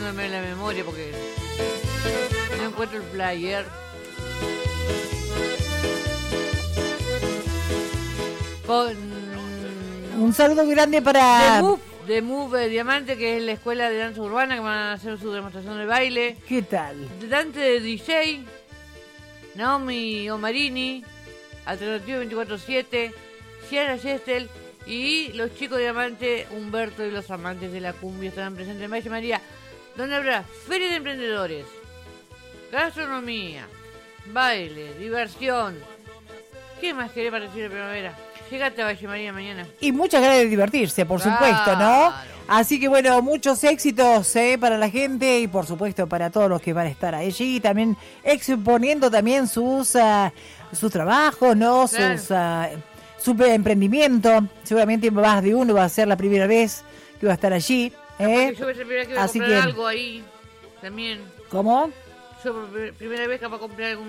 haciéndome la memoria porque no encuentro el flyer. Un saludo grande para de Move Diamante, que es la escuela de danza urbana, que van a hacer su demostración de baile. ¿Qué tal? Dante de DJ, Naomi Omarini, Alternativo 24/7, Ciara Gestel y los chicos de Diamante, Humberto y los amantes de la cumbia estarán presentes en Valle María, donde habrá feria de emprendedores, gastronomía, baile, diversión. ¿Qué más querés para decir de primavera? Llegate a Valle María mañana. Y muchas ganas de divertirse, por supuesto, ¿no? Así que bueno, muchos éxitos para la gente y por supuesto para todos los que van a estar allí, también exponiendo también sus trabajos, ¿no? Claro. Su emprendimiento. Seguramente más de uno va a ser la primera vez que va a estar allí. Yo voy a ser la primera vez que voy a comprar algo ahí también. ¿Cómo? Yo primera vez que voy a comprar algo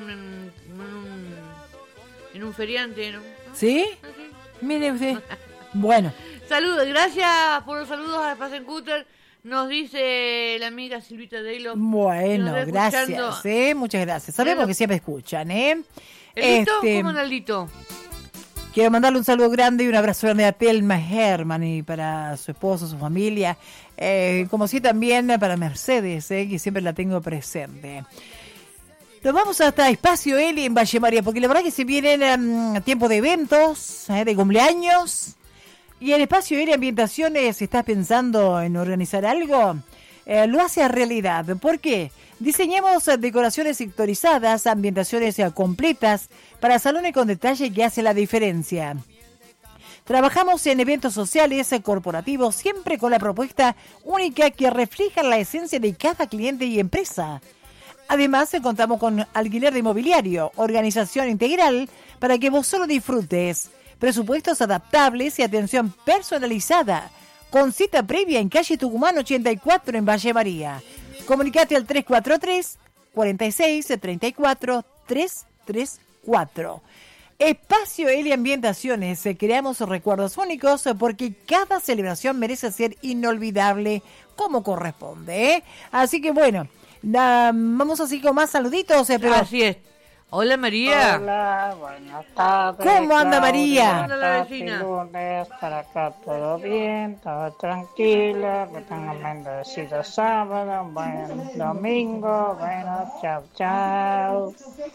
en un feriante, ¿no? ¿Sí? ¿Ah, sí? Mire usted. Bueno. Saludos, gracias por los saludos a Pasen Cutter. Nos dice la amiga Silvita Deilo. Bueno, gracias, muchas gracias. Sabemos que siempre escuchan, ¿El Lito? ¿Cómo anda el Lito? Quiero mandarle un saludo grande y un abrazo grande a Telma Herman y para su esposo, su familia, como sí también para Mercedes, que siempre la tengo presente. Nos vamos hasta Espacio Eli en Valle María, porque la verdad que se vienen tiempo de eventos, de cumpleaños. Y en Espacio Eli Ambientaciones, ¿estás pensando en organizar algo? Lo hace a realidad. ¿Por qué? Diseñamos decoraciones sectorizadas, ambientaciones completas para salones con detalle que hace la diferencia. Trabajamos en eventos sociales, corporativos, siempre con la propuesta única que refleja la esencia de cada cliente y empresa. Además, contamos con alquiler de mobiliario, organización integral para que vos solo disfrutes, presupuestos adaptables y atención personalizada, con cita previa en calle Tucumán 84 en Valle María. Comunicate al 343 46 34 334. Espacio Eli Ambientaciones, creamos recuerdos únicos porque cada celebración merece ser inolvidable como corresponde, Así que bueno, vamos así con más saluditos. Pero... Así es. Hola María. Hola, buenas tardes. ¿Cómo anda María? ¿Cómo anda la vecina? Lunes, para acá todo bien, todo tranquilo, que tengan un bendecido sábado, un buen domingo, bueno, chao.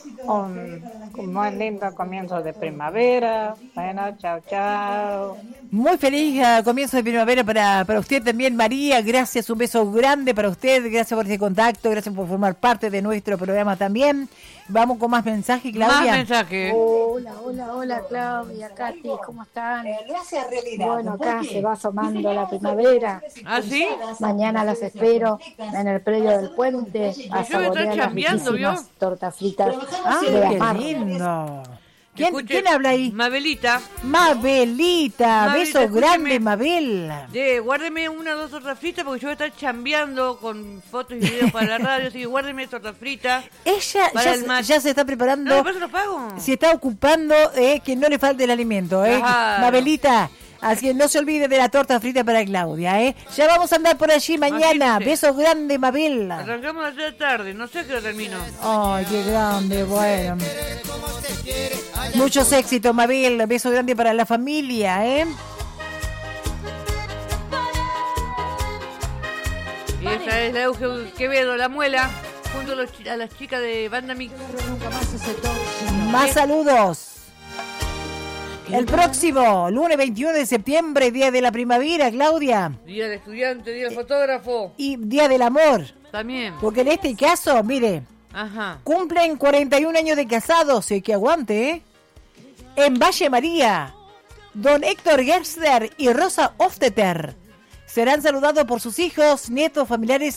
Un muy lindo comienzo de primavera, bueno, chao. Muy feliz comienzo de primavera para usted también, María. Gracias, un beso grande para usted. Gracias por ese contacto, gracias por formar parte de nuestro programa también. Vamos con más mensajes, Claudia. Más mensajes. Hola, Claudia, Katy, ¿cómo están? Gracias, realidad. Bueno, acá se va asomando la primavera. ¿Ah, sí? Mañana las espero en el predio del puente a saborear las riquísimas tortas fritas de qué Amar. lindo. ¿Quién habla ahí? Mabelita. Mabelita, beso grande, Mabel. Guárdeme una o dos tortas fritas porque yo voy a estar chambeando con fotos y videos para la radio, así que guárdeme tortas fritas. Ella ya se está preparando. No, por eso lo pago. Se está ocupando que no le falte el alimento, Claro. Mabelita. Así que no se olvide de la torta frita para Claudia, Ya vamos a andar por allí mañana. Imagínate. Beso grande, Mabel. Arrancamos a la tarde, no sé qué hora termino. Ay, qué grande, bueno. Muchos éxitos, Mabel. Beso grande para la familia, Y esa es la Euge Quevedo, la muela, junto a las chicas de Banda Mix. Más saludos. El próximo, lunes 21 de septiembre, día de la primavera, Claudia. Día del estudiante, día del fotógrafo. Y día del amor. También. Porque en este caso, mire, cumplen 41 años de casados, que aguante, En Valle María, don Héctor Gerster y Rosa Ofteter serán saludados por sus hijos, nietos, familiares